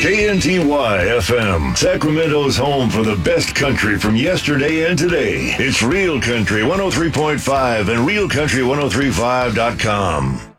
KNTY FM, Sacramento's home for the best country from yesterday and today. It's Real Country 103.5 and RealCountry1035.com.